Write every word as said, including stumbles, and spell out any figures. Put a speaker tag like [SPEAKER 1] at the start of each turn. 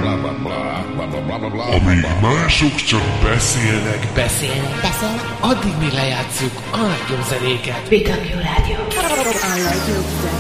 [SPEAKER 1] Amíg mások csak beszélnek,
[SPEAKER 2] Beszélnek, beszélnek, addig mi lejátszuk a legjobb zenéket.
[SPEAKER 3] bé dupla vé Rádió. A legjobb zenéket.